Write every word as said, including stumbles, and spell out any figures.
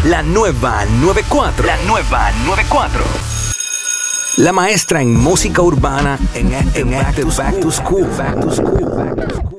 La nueva noventa y cuatro. La nueva noventa y cuatro. La maestra en música urbana en este Back to School. Back to School. Back to School.